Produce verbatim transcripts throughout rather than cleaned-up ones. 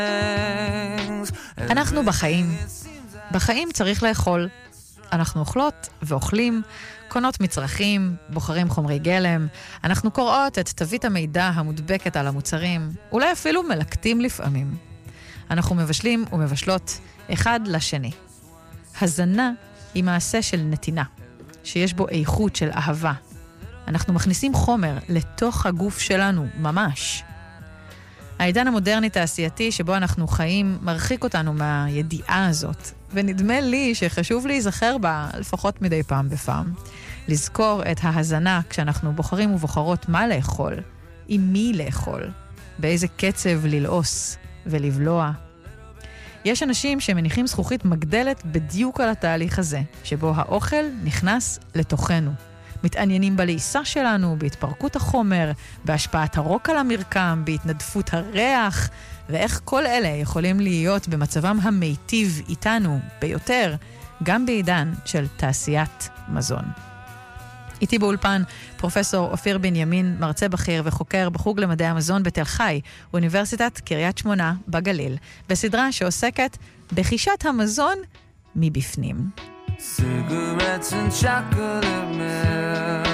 אנחנו בחיים. בחיים צריך לאכול. אנחנו אוכלות ואוכלים, קונות מצרכים, בוחרים חומרי גלם, אנחנו קוראות את תווית המידע המודבקת על המוצרים, אולי אפילו מלקטים לפעמים. אנחנו מבשלים ומבשלות אחד לשני. הזנה היא מעשה של נתינה, שיש בו איכות של אהבה. אנחנו מכניסים חומר לתוך הגוף שלנו, ממש. העידן המודרני תעשייתי שבו אנחנו חיים מרחיק אותנו מהידיעה הזאת, ונדמה לי שחשוב להיזכר בה לפחות מדי פעם בפעם. לזכור את ההזנה כשאנחנו בוחרים ובוחרות מה לאכול, עם מי לאכול, באיזה קצב ללעוס ולבלוע. יש אנשים שמניחים זכוכית מגדלת בדיוק על התהליך הזה, שבו האוכל נכנס לתוכנו. מתעניינים בלעיסה שלנו, בהתפרקות החומר, בהשפעת הרוק על המרקם, בהתנדפות הריח, ואיך כל אלה יכולים להיות במצבם המיטיב איתנו ביותר, גם בעידן של תעשיית מזון. איתי באולפן פרופסור אופיר בנימין, מרצה בכיר וחוקר בחוג למדעי המזון בתל חי, אוניברסיטת קריית שמונה בגליל, בסדרה שעוסקת בחישת המזון מבפנים. Cigarettes and chocolate milk.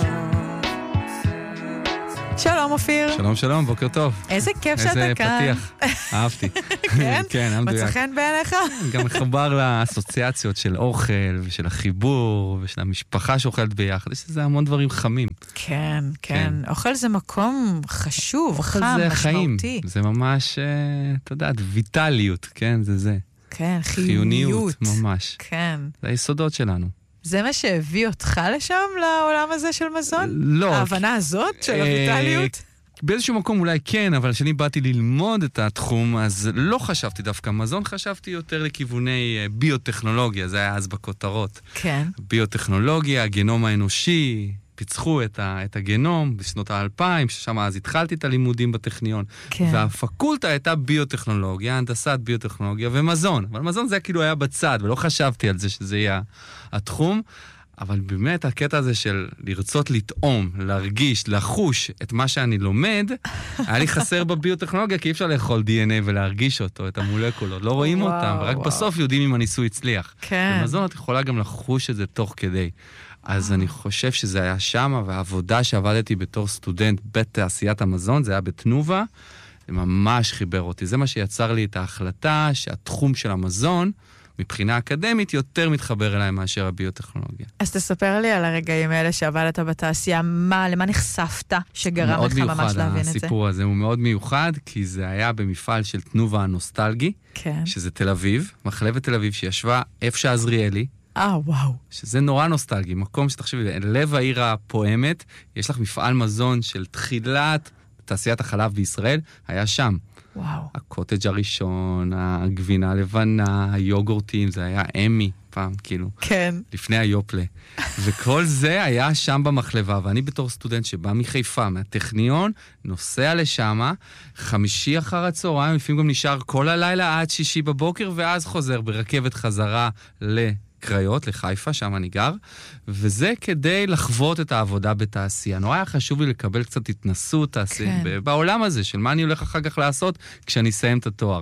שלום אופיר. שלום שלום, בוקר טוב. איזה כיף שאתה כאן. איזה פתיח, אהבתי. כן? כן, המדויק. מצא חן בעיניך? גם מחבר לאסוציאציות של אוכל ושל החיבור ושל המשפחה שאוכלת ביחד. יש לזה המון דברים חמים. כן, כן. אוכל זה מקום חשוב, חם, משמעותי. אוכל זה חיים. זה ממש, אתה יודע, ויטליות, כן, זה זה. כן, חיוניות. חיוניות, ממש. כן. זה היסודות שלנו. זה מה שהביא אותך לשם, לעולם הזה של מזון? לא. ההבנה הזאת של הויטליות? באיזשהו מקום אולי כן, אבל כשאני באתי ללמוד את התחום, אז לא חשבתי דווקא מזון, חשבתי יותר לכיווני ביוטכנולוגיה, זה היה אז בכותרות. כן. ביוטכנולוגיה, הגנום האנושי, פיצחו את, ה, את הגנום בשנות האלפיים, ששם אז התחלתי את הלימודים בטכניון. כן. והפקולטה הייתה ביוטכנולוגיה, הנדסת ביוטכנולוגיה ומזון. אבל מזון זה כאילו היה בצד, ולא חשבתי על זה שזה יהיה התחום. אבל באמת הקטע הזה של לרצות לטעום, להרגיש, לחוש את מה שאני לומד, היה לי חסר בביוטכנולוגיה, כי אי אפשר לאכול די אן איי ולהרגיש אותו, את המולקולות. לא רואים וואו, אותם, ורק וואו. בסוף יודעים אם הניסוי הצליח. כן. במזון את יכולה גם לחוש את זה תוך כדי. אז אני חושב שזה היה שם, והעבודה שעבדתי בתור סטודנט בתעשיית המזון, זה היה בתנובה, זה ממש חיבר אותי. זה מה שיצר לי את ההחלטה שהתחום של המזון, מבחינה אקדמית, יותר מתחבר אליי מאשר הביוטכנולוגיה. אז תספר לי על הרגעים האלה שעבדת בתעשייה, מה, למה נחשפת שגרם לך ממש להבין את זה? הסיפור הזה הוא מאוד מיוחד, כי זה היה במפעל של תנובה הנוסטלגי, כן. שזה תל אביב, מחלבת תל אביב, שישבה איפה שעזריאלי, אה, וואו. שזה נורא נוסטלגי, מקום שתחשבי, לב העיר הפועמת, יש לך מפעל מזון של תחילת תעשיית החלב בישראל, היה שם. וואו. הקוטג' הראשון, הגבינה הלבנה, היוגורטים, זה היה אמי פעם, כאילו. כן. לפני היופלה. וכל זה היה שם במחלבה, ואני בתור סטודנט שבא מחיפה, מהטכניון, נוסע לשם, חמישי אחר הצהריים, לפעמים גם נשאר כל הלילה עד שישי בבוקר, ואז חוזר ברכבת חזרה ל... קריות, לחיפה, שם אני גר, וזה כדי לחוות את העבודה בתעשייה. נורא היה חשוב לי לקבל קצת התנסות תעשייה, כן. בעולם הזה, של מה אני הולך אחר כך לעשות כשאני אסיים את התואר.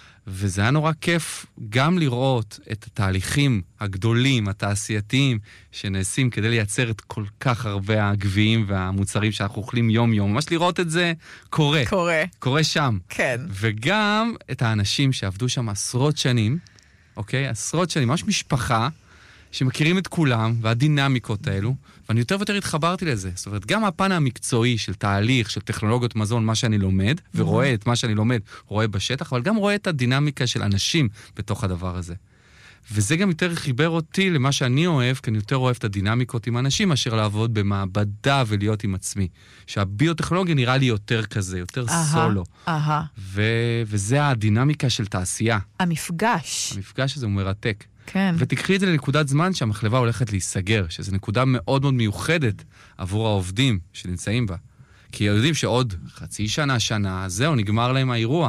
וזה היה נורא כיף גם לראות את התהליכים הגדולים, התעשייתיים, שנעשים כדי לייצר את כל כך הרבה הגביעים והמוצרים שאנחנו אוכלים יום-יום. ממש לראות את זה קורה. קורה. קורה שם. כן. וגם את האנשים שעבדו שם עשרות שנים, אוקיי? עשרות שנים, ממש משפחה שמכירים את כולם והדינמיקות האלו, ואני יותר ויותר התחברתי לזה. זאת אומרת, גם הפן המקצועי של תהליך, של טכנולוגיות מזון, מה שאני לומד, ורואה את מה שאני לומד, רואה בשטח, אבל גם רואה את הדינמיקה של אנשים בתוך הדבר הזה. וזה גם יותר חיבר אותי למה שאני אוהב, כי אני יותר אוהב את הדינמיקות עם אנשים, מאשר לעבוד במעבדה ולהיות עם עצמי. שהביוטכנולוגיה נראה לי יותר כזה, יותר aha, סולו. aha. ו- וזה הדינמיקה של תעשייה. המפגש. המפגש הזה הוא מרתק. כן. ותקחי את זה לנקודת זמן שהמחלבה הולכת להיסגר, שזו נקודה מאוד מאוד מיוחדת עבור העובדים שנמצאים בה. כי יודעים שעוד חצי שנה, שנה, זהו, נגמר להם האירוע.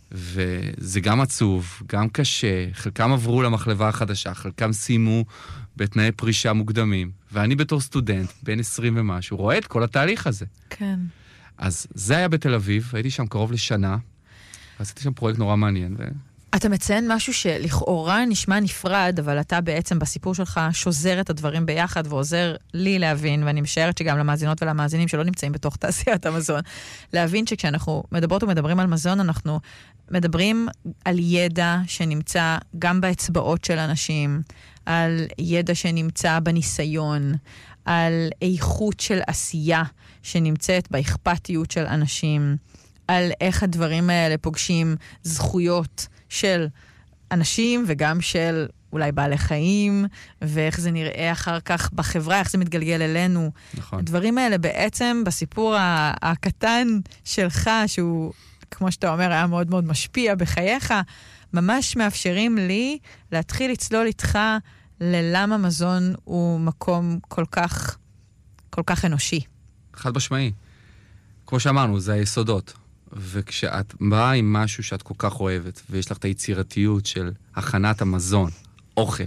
וזה גם עצוב, גם קשה, חלקם עברו למחלבה החדשה, חלקם סיימו בתנאי פרישה מוקדמים, ואני בתור סטודנט, בין עשרים ומשהו, רואה את כל התהליך הזה. כן. אז זה היה בתל אביב, הייתי שם קרוב לשנה, עשיתי שם פרויקט נורא מעניין. ו... אתה מציין משהו שלכאורה נשמע נפרד, אבל אתה בעצם בסיפור שלך שוזר את הדברים ביחד ועוזר לי להבין, ואני משערת שגם למאזינות ולמאזינים שלא נמצאים בתוך תעשיית המזון, להבין שכשאנחנו מדברות ומדברים על מזון, אנחנו מדברים על ידע שנמצא גם באצבעות של אנשים, על ידע שנמצא בניסיון, על איכות של עשייה שנמצאת באכפתיות של אנשים, על איך הדברים האלה פוגשים זכויות של אנשים וגם של אולי בעלי חיים, ואיך זה נראה אחר כך בחברה, איך זה מתגלגל אלינו. נכון. הדברים האלה בעצם בסיפור הקטן שלך, שהוא, כמו שאתה אומר, היה מאוד מאוד משפיע בחייך, ממש מאפשרים לי להתחיל לצלול איתך ללמה מזון הוא מקום כל כך, כל כך אנושי. חד משמעי. כמו שאמרנו, זה היסודות. וכשאת באה עם משהו שאת כל כך אוהבת, ויש לך את היצירתיות של הכנת המזון, אוכל,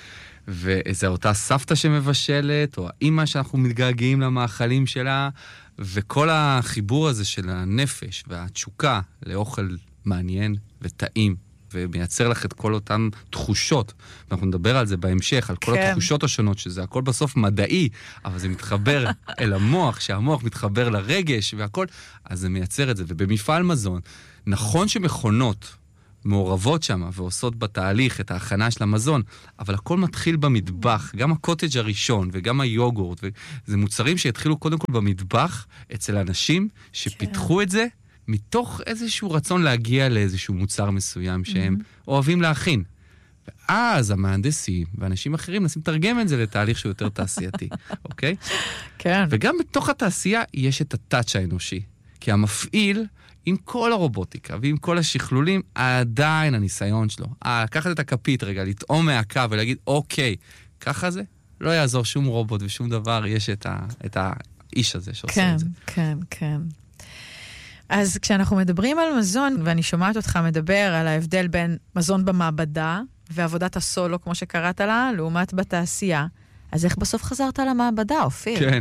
וזה אותה סבתא שמבשלת, או האמא שאנחנו מתגעגעים למאכלים שלה, וכל החיבור הזה של הנפש והתשוקה לאוכל מעניין וטעים, ומייצר לך את כל אותן תחושות, ואנחנו נדבר על זה בהמשך, על כל כן. התחושות השונות, שזה הכל בסוף מדעי, אבל זה מתחבר אל המוח, שהמוח מתחבר לרגש והכל, אז זה מייצר את זה. ובמפעל מזון, נכון שמכונות מעורבות שם, ועושות בתהליך את ההכנה של המזון, אבל הכל מתחיל במטבח, גם הקוטג' הראשון, וגם היוגורט, וזה מוצרים שהתחילו קודם כל במטבח, אצל אנשים שפיתחו כן. את זה, מתוך איזשהו רצון להגיע לאיזשהו מוצר מסוים שהם mm-hmm. אוהבים להכין. ואז המהנדסים ואנשים אחרים נסים לתרגם את זה לתהליך שהוא יותר תעשייתי, אוקיי? כן. וגם בתוך התעשייה יש את הטאץ' האנושי. כי המפעיל, עם כל הרובוטיקה ועם כל השכלולים, עדיין הניסיון שלו. אה, לקחת את הכפית רגע, לטעום מהקו ולהגיד, אוקיי, ככה זה? לא יעזור שום רובוט ושום דבר, יש את, ה, את האיש הזה שעושה כן, את זה. כן, כן. אז כשאנחנו מדברים על מזון, ואני שומעת אותך מדבר על ההבדל בין מזון במעבדה ועבודת הסולו, כמו שקראת לה, לעומת בתעשייה, אז איך בסוף חזרת למעבדה, אופיר? כן.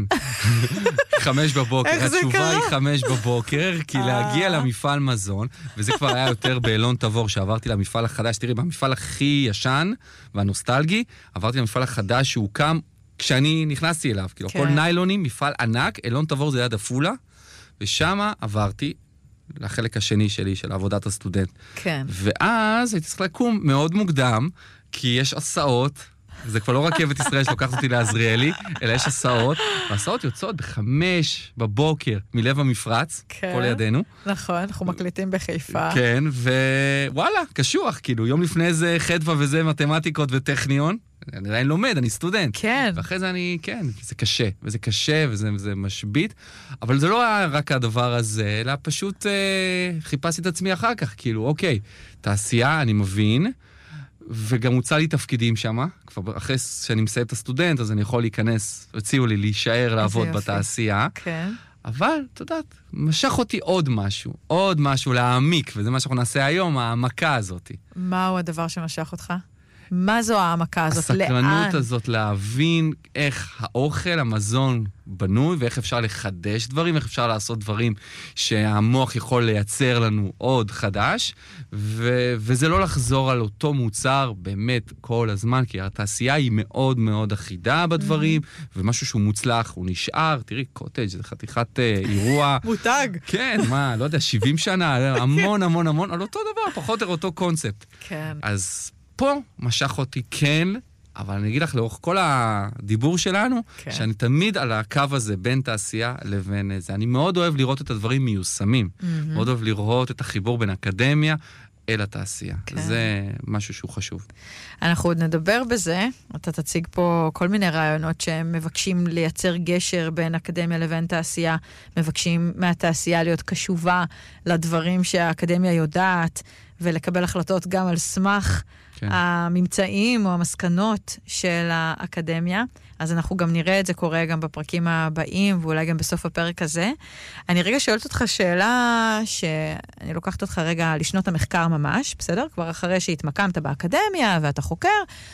חמש בבוקר. איך זה התשובה קרה? היא חמש בבוקר, כי להגיע למפעל מזון, וזה כבר היה יותר באלון תבור, שעברתי למפעל החדש, תראי, במפעל הכי ישן והנוסטלגי, עברתי למפעל החדש שהוקם כשאני נכנסתי אליו, כאילו, כל ניילונים, מפעל ענק, אלון תבור זה ליד עפולה, ושם עברתי לחלק השני שלי, של עבודת הסטודנט. כן. ואז הייתי צריך לקום מאוד מוקדם, כי יש הסעות, זה כבר לא רכבת ישראל שלוקחת אותי לעזריאלי, אלא יש הסעות, והסעות יוצאות בחמש בבוקר מלב המפרץ, כן. פה לידינו. נכון, אנחנו מקליטים בחיפה. כן, ווואלה, קשוח, כאילו, יום לפני זה חדווה וזה מתמטיקות וטכניון, אני עדיין לומד, אני סטודנט. כן. ואחרי זה אני, כן, זה קשה, וזה קשה, וזה זה משבית, אבל זה לא היה רק הדבר הזה, אלא פשוט אה, חיפשתי את עצמי אחר כך, כאילו, אוקיי, תעשייה, אני מבין, וגם הוצא לי תפקידים שם, כבר אחרי שאני מסיים את הסטודנט, אז אני יכול להיכנס, הציעו לי להישאר לעבוד בתעשייה. כן. אבל, אתה יודעת, משך אותי עוד משהו, עוד משהו להעמיק, וזה מה שאנחנו נעשה היום, העמקה הזאת. מהו הדבר שמשך אותך? מה זו העמקה הזאת? לאן? הסקרנות הזאת להבין איך האוכל, המזון בנוי, ואיך אפשר לחדש דברים, איך אפשר לעשות דברים שהמוח יכול לייצר לנו עוד חדש, ו- וזה לא לחזור על אותו מוצר באמת כל הזמן, כי התעשייה היא מאוד מאוד אחידה בדברים, mm-hmm. ומשהו שהוא מוצלח, הוא נשאר, תראי, קוטג' זה חתיכת אה, אירוע. מותג. כן, מה, לא יודע, שבעים שנה, המון המון המון, על אותו דבר, פחות או אותו קונספט. כן. אז פה משך אותי כן, אבל אני אגיד לך לאורך כל הדיבור שלנו, כן. שאני תמיד על הקו הזה בין תעשייה לבין זה. אני מאוד אוהב לראות את הדברים מיושמים. Mm-hmm. מאוד אוהב לראות את החיבור בין אקדמיה אל התעשייה. כן. זה משהו שהוא חשוב. אנחנו עוד נדבר בזה. אתה תציג פה כל מיני רעיונות שהם מבקשים לייצר גשר בין אקדמיה לבין תעשייה, מבקשים מהתעשייה להיות קשובה לדברים שהאקדמיה יודעת, ולקבל החלטות גם על סמך כן. הממצאים או המסקנות של האקדמיה. אז אנחנו גם נראה את זה קורה גם בפרקים הבאים, ואולי גם בסוף הפרק הזה. אני רגע שואלת אותך שאלה, שאני לוקחת אותך רגע לשנות המחקר ממש, בסדר? כבר אחרי שהתמקמת באקדמיה ואתה חוקר,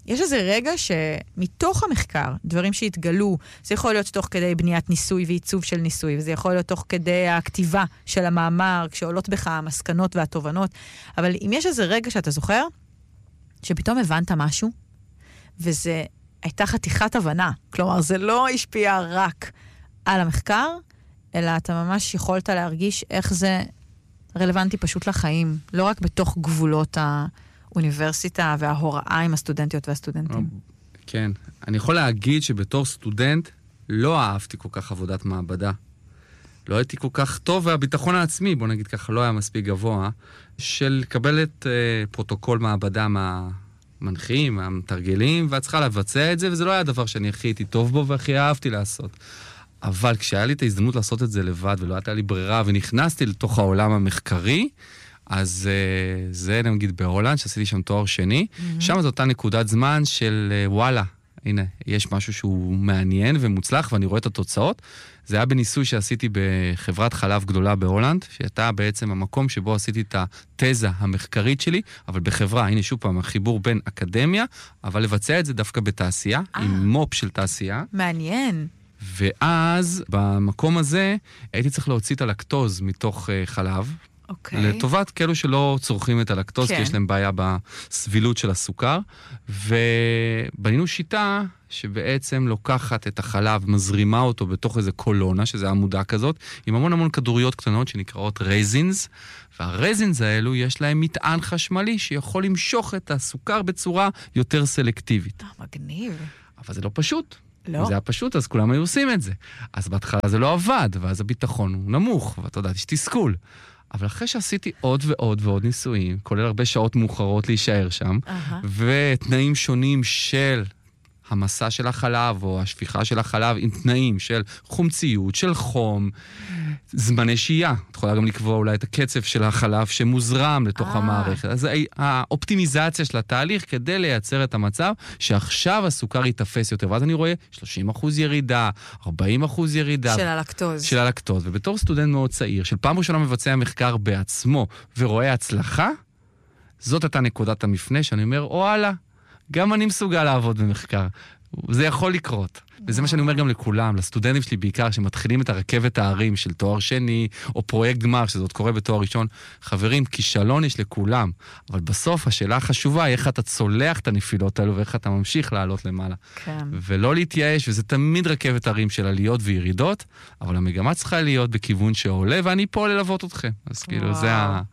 יש איזה רגע שמתוך המחקר, דברים שהתגלו, זה יכול להיות תוך כדי בניית ניסוי ועיצוב של ניסוי, וזה יכול להיות תוך כדי הכתיבה של המאמר, כשעולות בך המסקנות והתובנות, אבל אם יש איזה רגע שאתה זוכר, שפתאום הבנת משהו, וזה הייתה חתיכת הבנה, כלומר זה לא השפיע רק על המחקר, אלא אתה ממש יכולת להרגיש איך זה רלוונטי פשוט לחיים, לא רק בתוך גבולות האוניברסיטה וההוראה עם הסטודנטיות והסטודנטים. כן, אני יכול להגיד שבתור סטודנט לא אהבתי כל כך עבודת מעבדה. לא הייתי כל כך טוב, והביטחון העצמי, בוא נגיד ככה, לא היה מספיק גבוה, של לקבל את אה, פרוטוקול מעבדה מהמנחים, מהמתרגלים, ואת צריכה לבצע את זה, וזה לא היה דבר שאני הכי הייתי טוב בו והכי אהבתי לעשות. אבל כשהיה לי את ההזדמנות לעשות את זה לבד, ולא הייתה לי ברירה, ונכנסתי לתוך העולם המחקרי, אז uh, זה נגיד בהולנד, שעשיתי שם תואר שני, mm-hmm. שם זו אותה נקודת זמן של uh, וואלה, הנה, יש משהו שהוא מעניין ומוצלח, ואני רואה את התוצאות. זה היה בניסוי שעשיתי בחברת חלב גדולה בהולנד, שהייתה בעצם המקום שבו עשיתי את התזה המחקרית שלי, אבל בחברה, הנה שוב פעם, החיבור בין אקדמיה, אבל לבצע את זה דווקא בתעשייה, ah. עם מופ של תעשייה. מעניין. ואז, במקום הזה, הייתי צריך להוציא את הלקטוז מתוך uh, חלב, okay. לטובת כאלו שלא צורכים את הלקטוז, כן. כי יש להם בעיה בסבילות של הסוכר, ובנינו שיטה שבעצם לוקחת את החלב, מזרימה אותו בתוך איזה קולונה, שזה עמודה כזאת, עם המון המון כדוריות קטנות שנקראות רייזינס, והרייזינס האלו יש להם מטען חשמלי שיכול למשוך את הסוכר בצורה יותר סלקטיבית. מגניב. אבל זה לא פשוט. לא. אם זה היה פשוט, אז כולם היו עושים את זה. אז בהתחלה זה לא עבד, ואז הביטחון הוא נמוך, ואתה יודעת, יש תסכול. אבל אחרי שעשיתי עוד ועוד ועוד ניסויים, כולל הרבה שעות מאוחרות להישאר שם, uh-huh. ותנאים שונים של המסע של החלב, או השפיכה של החלב, עם תנאים של חומציות, של חום, זמני שהייה. את יכולה גם לקבוע אולי את הקצב של החלב שמוזרם לתוך ah. המערכת. אז האופטימיזציה של התהליך כדי לייצר את המצב שעכשיו הסוכר יתפס יותר. ואז אני רואה שלושים אחוז ירידה, ארבעים אחוז ירידה. של הלקטוז. של הלקטוז. ובתור סטודנט מאוד צעיר, של פעם ראשונה מבצע מחקר בעצמו ורואה הצלחה, זאת הייתה נקודת המפנה שאני אומר, וואלה, גם אני מסוגל לעבוד במחקר. זה יכול לקרות. וזה מה שאני אומר גם לכולם, לסטודנטים שלי בעיקר, שמתחילים את הרכבת הערים של תואר שני, או פרויקט גמר, שזה עוד קורה בתואר ראשון. חברים, כישלון יש לכולם. אבל בסוף השאלה החשובה היא איך אתה צולח את הנפילות האלו, ואיך אתה ממשיך לעלות למעלה. כן. ולא להתייאש, וזה תמיד רכבת הערים של עליות וירידות, אבל המגמה צריכה להיות בכיוון שעולה, ואני פה ללוות אתכם. אז כאילו, זה ה...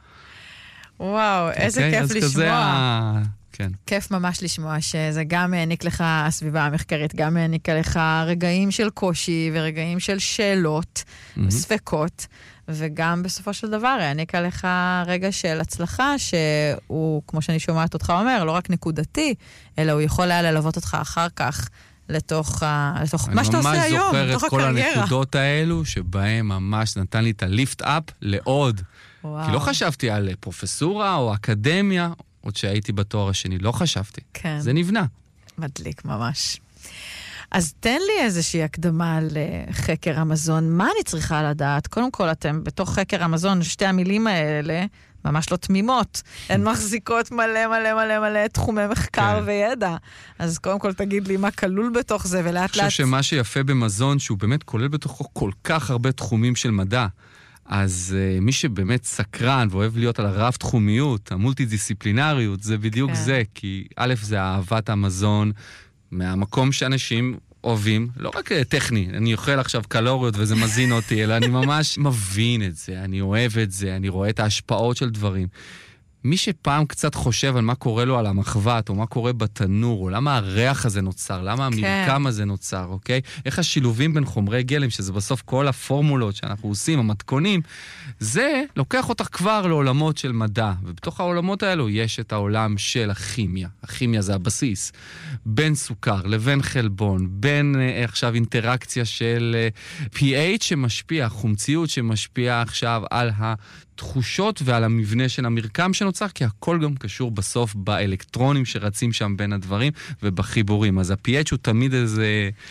וואו, איזה כיף לשמוע. אז כזה ה... כן. כיף ממש לשמוע שזה גם העניק לך הסביבה המחקרית, גם העניק לך רגעים של קושי ורגעים של שאלות, mm-hmm. ספקות, וגם בסופו של דבר העניק לך רגע של הצלחה שהוא, כמו שאני שומעת אותך אומר, לא רק נקודתי, אלא הוא יכול היה ללוות אותך אחר כך לתוך, לתוך מה שאתה עושה היום, לתוך הקריירה. אני ממש זוכר את כל הנקודות האלו, שבהם ממש נתן לי את הליפט-אפ לעוד. וואו. כי לא חשבתי על פרופסורה או אקדמיה, עוד שהייתי בתואר השני, לא חשבתי. כן. זה נבנה. מדליק ממש. אז תן לי איזושהי הקדמה לחקר המזון. מה אני צריכה לדעת? קודם כל, אתם בתוך חקר המזון, שתי המילים האלה, ממש לא תמימות. הן מחזיקות מלא מלא מלא מלא תחומי מחקר וידע. אז קודם כל תגיד לי מה כלול בתוך זה, ולאט לאט... אני חושב שמה שיפה במזון, שהוא באמת כולל בתוכו כל כך הרבה תחומים של מדע, אז uh, מי שבאמת סקרן ואוהב להיות על הרב-תחומיות, המולטי-דיסציפלינריות, זה בדיוק כן. זה, כי א' זה אהבת המזון, מהמקום שאנשים אוהבים, לא רק טכני, אני אוכל עכשיו קלוריות וזה מזין אותי, אלא אני ממש מבין את זה, אני אוהב את זה, אני רואה את ההשפעות של דברים. מי שפעם קצת חושב על מה קורה לו על המחבת, או מה קורה בתנור, או למה הריח הזה נוצר, למה המרקם הזה נוצר, אוקיי? איך השילובים בין חומרי גלם, שזה בסוף כל הפורמולות שאנחנו עושים, המתכונים, זה לוקח אותך כבר לעולמות של מדע, ובתוך העולמות האלו יש את העולם של הכימיה. הכימיה זה הבסיס. בין סוכר לבין חלבון, בין אה, עכשיו אינטראקציה של אה, פי אייץ' שמשפיע, חומציות שמשפיע עכשיו על ה... תחושות ועל המבנה של המרקם שנוצר, כי הכל גם קשור בסוף באלקטרונים שרצים שם בין הדברים ובחיבורים. אז ה-פי אייץ' הוא תמיד איזה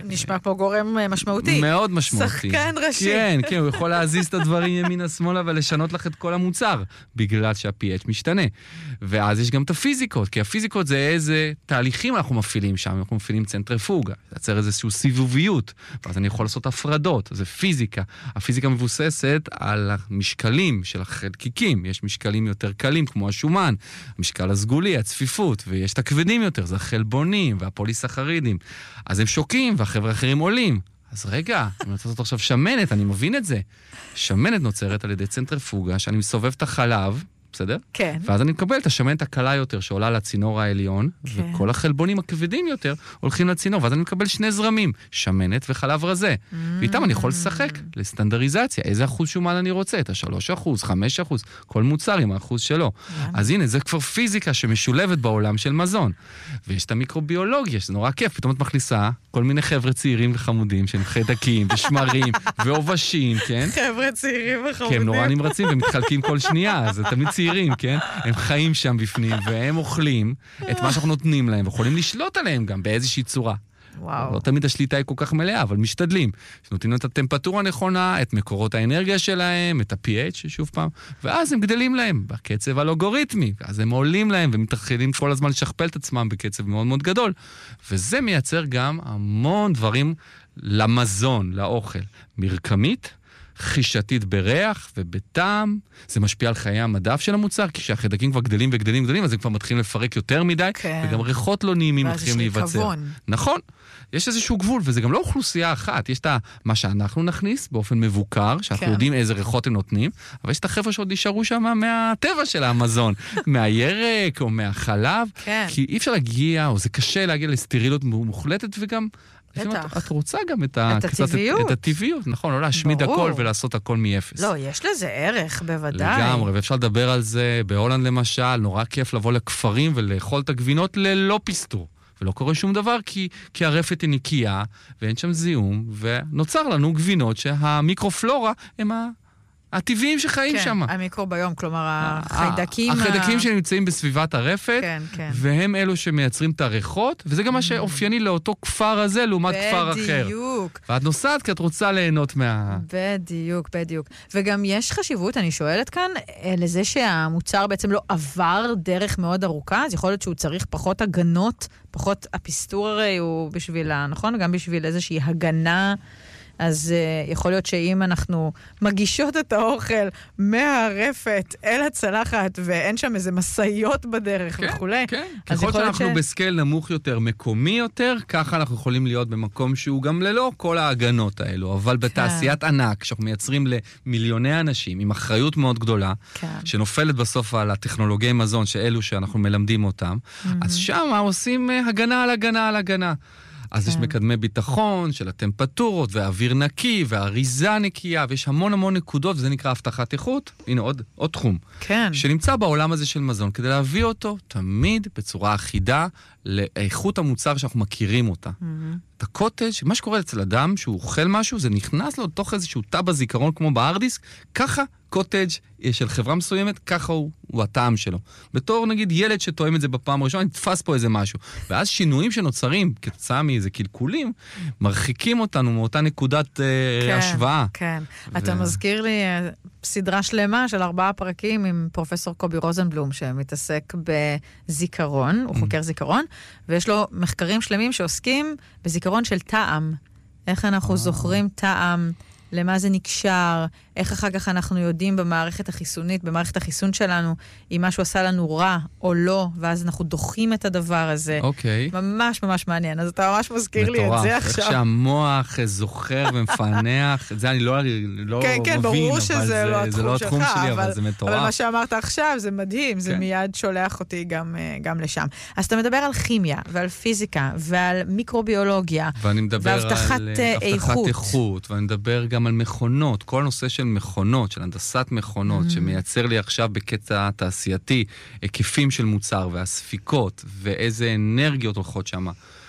נשמע פה גורם משמעותי. מאוד משמעותי. שחקן ראשי. כן, כן, הוא יכול להזיז את הדברים ימינה-שמאלה ולשנות לך את כל המוצר, בגלל שה-פי אץ' משתנה. ואז יש גם את הפיזיקות, כי הפיזיקות זה איזה תהליכים אנחנו מפעילים שם, אנחנו מפעילים צנטריפוגה, לייצר איזושהי סיבוביות, ואז אני יכול לעשות הפרדות, זה פיזיקה. הפיזיקה מבוססת על המשקלים של החלקיקים, יש משקלים יותר קלים כמו השומן, המשקל הסגולי, הצפיפות, ויש את הכבדים יותר, זה החלבונים והפוליסחרידים. אז הם שוקים והחבר'ה האחרים עולים. אז רגע, אני רוצה לעשות עכשיו שמנת, אני מבין את זה. שמנת נוצרת על ידי צנטריפוגה, שאני מסובב את החלב, בסדר? כן. ואז אני מקבל את השמנת הקלה יותר שעולה לצינור העליון, כן. וכל החלבונים הכבדים יותר הולכים לצינור, ואז אני מקבל שני זרמים, שמנת וחלב רזה. Mm. ואיתם אני יכול לשחק לסטנדריזציה, איזה אחוז שומן אני רוצה, את השלוש אחוז, חמש אחוז, כל מוצר עם האחוז שלו. Yeah. אז הנה, זה כבר פיזיקה שמשולבת בעולם של מזון. ויש את המיקרוביולוגיה, שזה נורא כיף, פתאום את מכניסה כל מיני חבר'ה צעירים וחמודים, שהם חיידקים ושמרים ועובשים, כן? חבר'ה צעירים וחמודים. כי הם נורא נמרצים ומתחלקים כל שנייה, אז זה תמיד צעירים, כן? הם חיים שם בפנים, והם אוכלים את מה שאנחנו נותנים להם, ויכולים לשלוט עליהם גם באיזושהי צורה. וואו. לא תמיד השליטה היא כל כך מלאה, אבל משתדלים. שנותנים להם את הטמפרטורה הנכונה, את מקורות האנרגיה שלהם, את ה-פי אץ' שוב פעם, ואז הם גדלים להם בקצב אלגוריתמי, ואז הם עולים להם ומתחילים כל הזמן לשכפל את עצמם בקצב מאוד מאוד גדול. וזה מייצר גם המון דברים למזון, לאוכל. מרקמית, חישתית בריח ובטעם, זה משפיע על חיי המדף של המוצר, כי כשהחיידקים כבר גדלים וגדלים וגדלים, אז הם כבר מתחילים לפרק יותר מדי, כן. וגם ריחות לא נעימים מתחילים להיווצר. כבון. נכון. יש איזשהו גבול, וזה גם לא אוכלוסייה אחת. יש את מה שאנחנו נכניס באופן מבוקר, שאנחנו כן. יודעים איזה ריחות הם נותנים, אבל יש את החבר'ה שעוד נשארו שם מהטבע של המזון, מהירק או מהחלב, כן. כי אי אפשר להגיע, או זה קשה להגיע לסטרילות מוחלטת, וגם בטח. את רוצה גם את, את הטבעיות. את, את הטבעיות, נכון, לא להשמיד הכל ולעשות הכל מאפס. לא, יש לזה ערך, בוודאי. לגמרי, ואפשר לדבר על זה בהולנד למשל, נורא כיף לבוא לכפרים ולאכול את הגבינות ללא פסטור. ולא קורה שום דבר כי, כי הרפת היא נקייה, ואין שם זיהום, ונוצר לנו גבינות שהמיקרופלורה הם ה... הטבעיים שחיים כן, שם. כן, המיקרוביום, כלומר, החיידקים... החיידקים ה... שנמצאים בסביבת הרפת, כן, כן. והם אלו שמייצרים את הריחות, וזה גם מה שאופייני לאותו כפר הזה, לעומת בדיוק. כפר אחר. בדיוק. ואת נוסעת כי את רוצה ליהנות מה... בדיוק, בדיוק. וגם יש חשיבות, אני שואלת כאן, לזה שהמוצר בעצם לא עבר דרך מאוד ארוכה, אז יכול להיות שהוא צריך פחות הגנות, פחות הפסטור הרי הוא בשביל, נכון? גם בשביל איזושהי הגנה... אז uh, יכול להיות שאם אנחנו מגישות את האוכל מהרפת אל הצלחת, ואין שם איזה מסעיות בדרך כן, וכו'. כן, ככל שאנחנו ש... בסקייל נמוך יותר, מקומי יותר, ככה אנחנו יכולים להיות במקום שהוא גם ללא כל ההגנות האלו. אבל כן. בתעשיית ענק, שאנחנו מייצרים למיליוני אנשים, עם אחריות מאוד גדולה, כן. שנופלת בסוף על הטכנולוגי מזון, שאלו שאנחנו מלמדים אותם, mm-hmm. אז שם עושים הגנה על הגנה על הגנה. אז יש מקדמי ביטחון של הטמפרטורות, והאוויר נקי, והאריזה נקייה, ויש המון המון נקודות, וזה נקרא הבטחת איכות. הנה עוד, עוד תחום. כן. שנמצא בעולם הזה של מזון, כדי להביא אותו תמיד בצורה אחידה, לאיכות המוצר שאנחנו מכירים אותה. Mm-hmm. את הקוטג', מה שקורה אצל אדם, שהוא אוכל משהו, זה נכנס לו תוך איזשהו תא בזיכרון כמו בארדיסק, ככה קוטג' של חברה מסוימת, ככה הוא, הוא הטעם שלו. בתור נגיד ילד שטועם את זה בפעם הראשונה, נתפס פה איזה משהו. ואז שינויים שנוצרים כתוצאה מאיזה קלקולים, מרחיקים אותנו מאותה נקודת כן, uh, השוואה. כן, ו... אתה מזכיר לי uh, סדרה שלמה של ארבעה פרקים עם פרופסור קובי רוזנבלום, שמתעסק בזיכרון, הוא חוקר זיכרון, ויש לו מחקרים שלמים שעוסקים בזיכרון של טעם. איך אנחנו זוכרים טעם, למה זה נקשר, איך אחר כך אנחנו יודעים במערכת החיסונית, במערכת החיסון שלנו, אם משהו עשה לנו רע או לא, ואז אנחנו דוחים את הדבר הזה. אוקיי. ממש ממש מעניין. אז אתה ממש מזכיר לי את זה עכשיו. מטורף, איך שהמוח זוכר ומפענח, את זה אני לא, לא כן, כן, מבין, ברור שזה לא התחום לא שלך, התחום שלי, אבל, אבל זה מטורף. אבל מה שאמרת עכשיו זה מדהים, זה כן. מיד שולח אותי גם, גם לשם. אז אתה מדבר על כימיה ועל פיזיקה ועל מיקרוביולוגיה, ואני מדבר והבטחת על איכות. הבטחת איכות, ואני מדבר גם על מכונות, כל נושא של מכונות, של הנדסת מכונות, mm. שמייצר לי עכשיו בקטע תעשייתי, היקפים של מוצר והספיקות, ואיזה אנרגיות הולכות שם.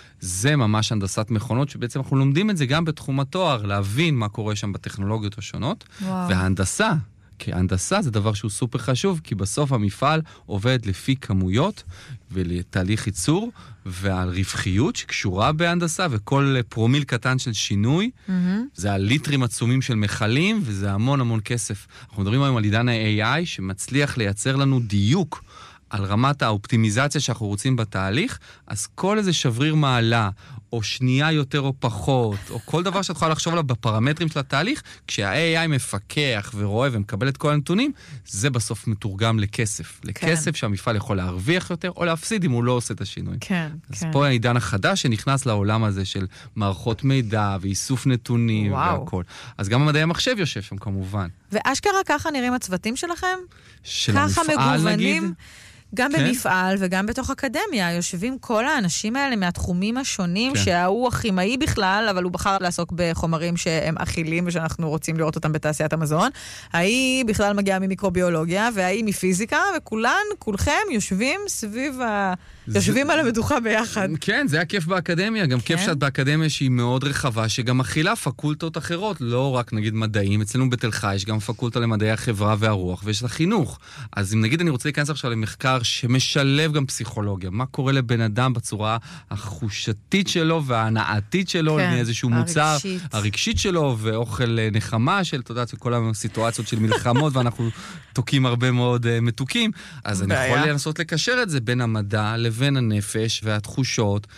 זה ממש הנדסת מכונות, שבעצם אנחנו לומדים את זה גם בתחום התואר, להבין מה קורה שם בטכנולוגיות השונות, וואו. וההנדסה, כהנדסה זה דבר שהוא סופר חשוב, כי בסוף המפעל עובד לפי כמויות ולתהליך ייצור, והרווחיות שקשורה בהנדסה, וכל פרומיל קטן של שינוי, mm-hmm. זה הליטרים עצומים של מכלים, וזה המון המון כסף. אנחנו מדברים היום על עידן ה-איי איי, שמצליח לייצר לנו דיוק על רמת האופטימיזציה שאנחנו רוצים בתהליך, אז כל איזה שבריר מעלה, או שנייה יותר או פחות, או כל דבר שאת יכולה לחשוב עליו בפרמטרים של התהליך, כשה-איי איי מפקח ורואה ומקבל את כל הנתונים, זה בסוף מתורגם לכסף. לכסף כן. שהמפעל יכול להרוויח יותר, או להפסיד אם הוא לא עושה את השינוי. כן, אז כן. פה העידן החדש שנכנס לעולם הזה של מערכות מידע ואיסוף נתונים וואו. והכל. אז גם המדעי המחשב יושב שם כמובן. ואשכרה ככה נראים הצוותים שלכם? של ככה המפעל מגוונים? נגיד? גם כן. במפעל וגם בתוך אקדמיה, יושבים כל האנשים האלה מהתחומים השונים, כן. שההוא הכימאי בכלל, אבל הוא בחר לעסוק בחומרים שהם אכילים, ושאנחנו רוצים לראות אותם בתעשיית המזון. ההיא בכלל מגיעה ממיקרוביולוגיה, וההיא מפיזיקה, וכולן, כולכם יושבים סביב ה... זה... יושבים על המדוכה ביחד. כן, זה היה כיף באקדמיה, גם כן. כיף שאת באקדמיה שהיא מאוד רחבה, שגם מכילה פקולטות אחרות, לא רק נגיד מדעים, אצלנו בתל חי יש גם פקולטה למדעי החברה והרוח, ויש לה חינוך. אז אם נגיד אני רוצה להיכנס עכשיו למחקר שמשלב גם פסיכולוגיה, מה קורה לבן אדם בצורה החושתית שלו וההנאתית שלו, כן, מאיזשהו מוצר, הרגשית. הרגשית שלו, ואוכל נחמה של, אתה יודעת, כל הסיטואציות של מלחמות, ואנחנו תוקים הרבה מאוד uh, מתוקים, אז אני יכול לנסות לקשר את זה בין המדע לבין הנפש והתחושות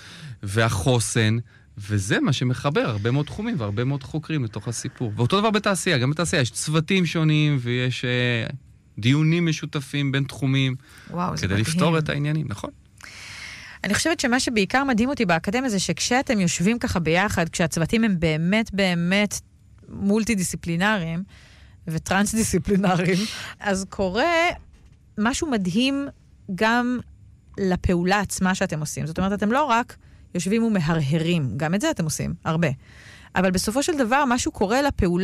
והחוסן, וזה מה שמחבר הרבה מאוד תחומים והרבה מאוד חוקרים לתוך הסיפור. ואותו דבר בתעשייה, גם בתעשייה יש צוותים שונים ויש uh, דיונים משותפים בין תחומים, וואו, כדי לפתור את העניינים, נכון? אני חושבת שמה שבעיקר מדהים אותי באקדמיה זה שכשאתם יושבים ככה ביחד, כשהצוותים הם באמת באמת מולטי-דיסציפלינריים וטרנס-דיסציפלינריים, אז קורה משהו מדהים גם לפעולה עצמה שאתם עושים. זאת אומרת, אתם לא רק יושבים ומהרהרים, גם את זה אתם עושים, הרבה. אבל בסופו של דבר משהו קורה לפעולה